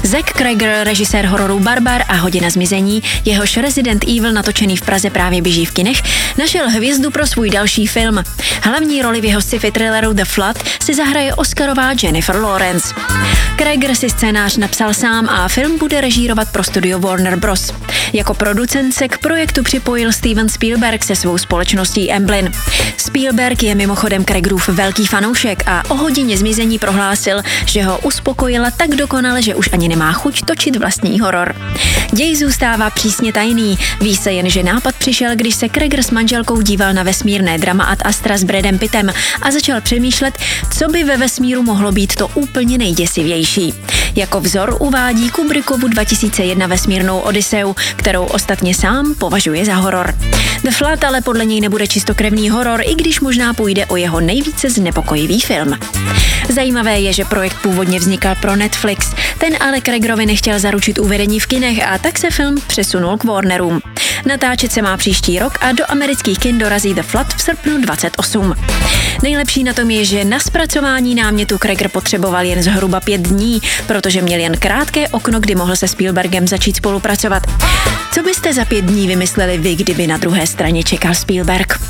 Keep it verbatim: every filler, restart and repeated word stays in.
Zack Cregger, režisér hororu Barbar a Hodina zmizení, jehož Resident Evil natočený v Praze právě běží v kinech, našel hvězdu pro svůj další film. Hlavní roli v jeho sci-fi thrilleru The Flood si zahraje Oscarová Jennifer Lawrence. Cregger si scénář napsal sám a film bude režírovat pro studio Warner Bros. Jako producent se k projektu připojil Steven Spielberg se svou společností Amblin. Spielberg je mimochodem Creggerův velký fanoušek a o Hodině zmizení prohlásil, že ho uspokojila tak dokonale, že už ani nemá chuť točit vlastní horor. Děj zůstává přísně tajný. Ví se jen, že nápad přišel, když se Cregger s manželkou díval na vesmírné drama Ad Astra s Bradem Pittem a začal přemýšlet, co by ve vesmíru mohlo být to úplně nejděsivější. Jako vzor uvádí Kubrickovu dva tisíce jedna vesmírnou Odyseu, kterou ostatně sám považuje za horor. The Flood ale podle něj nebude čistokrevný horor, i když možná půjde o jeho nejvíce znepokojivý film. Zajímavé je, že projekt původně vznikal pro Netflix, ten ale Creggerovi nechtěl zaručit uvedení v kinech a tak se film přesunul k Warnerům. Natáčet se má příští rok a do amerických kin dorazí The Flood v srpnu dvacet osm. Nejlepší na tom je, že na zpracování námětu Cregger potřeboval jen zhruba pět dní, protože měl jen krátké okno, kdy mohl se Spielbergem začít spolupracovat. Co byste za pět dní vymysleli vy, kdyby na druhé straně čekal Spielberg?